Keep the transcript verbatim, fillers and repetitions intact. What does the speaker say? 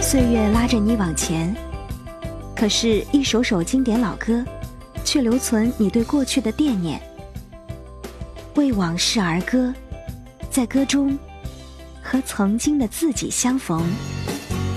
岁月拉着你往前，可是一首首经典老歌却留存你对过去的惦念。为往事而歌，在歌中和曾经的自己相逢。